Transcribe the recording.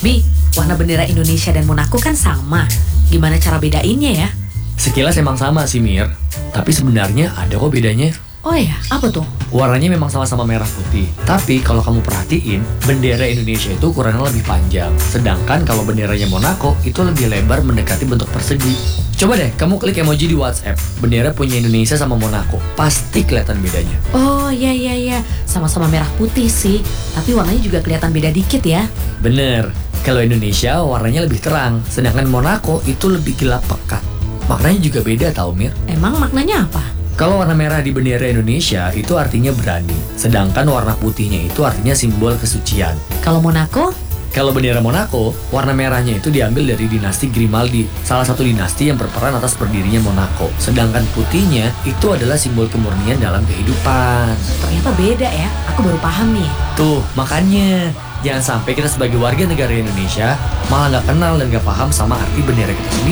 Mi, warna bendera Indonesia dan Monaco kan sama. Gimana cara bedainnya ya? Sekilas emang sama sih Mir, tapi sebenarnya ada kok bedanya. Oh ya, apa tuh? Warnanya memang sama-sama merah putih, tapi kalau kamu perhatiin, bendera Indonesia itu ukurannya lebih panjang. Sedangkan kalau benderanya Monaco itu lebih lebar mendekati bentuk persegi. Coba deh, kamu klik emoji di WhatsApp, bendera punya Indonesia sama Monaco, pasti kelihatan bedanya. Oh iya, sama-sama merah putih sih. Tapi warnanya juga kelihatan beda dikit ya. Bener, kalau Indonesia warnanya lebih terang, sedangkan Monaco itu lebih gelap pekat. Maknanya juga beda tau Mir. Emang maknanya apa? Kalau warna merah di bendera Indonesia itu artinya berani, sedangkan warna putihnya itu artinya simbol kesucian. Kalau Monaco? Kalau bendera Monaco, warna merahnya itu diambil dari dinasti Grimaldi, salah satu dinasti yang berperan atas berdirinya Monaco. Sedangkan putihnya itu adalah simbol kemurnian dalam kehidupan. Ternyata beda ya, aku baru paham nih. Tuh, makanya jangan sampai kita sebagai warga negara Indonesia malah nggak kenal dan nggak paham sama arti bendera kita sendiri.